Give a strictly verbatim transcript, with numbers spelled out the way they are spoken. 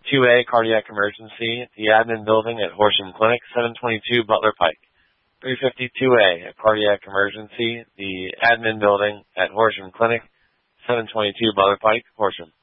two A, cardiac emergency, the admin building at Horsham Clinic, seven twenty-two Butler Pike. three fifty-two A, a cardiac emergency, the admin building at Horsham Clinic, seven twenty-two Butler Pike, Horsham.